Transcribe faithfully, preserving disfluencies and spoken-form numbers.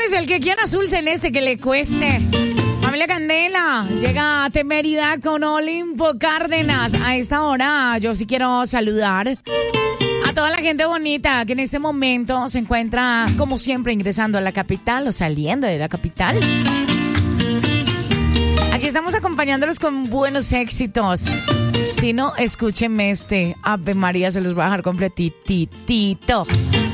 pues, el que quiera azul celeste, que le cueste. Familia Candela, llega Temeridad con Olimpo Cárdenas. A esta hora yo sí quiero saludar a toda la gente bonita que en este momento se encuentra, como siempre, ingresando a la capital o saliendo de la capital. Aquí estamos acompañándolos con buenos éxitos. Si no, escúchenme este. Ave María, se los voy a dejar completitito.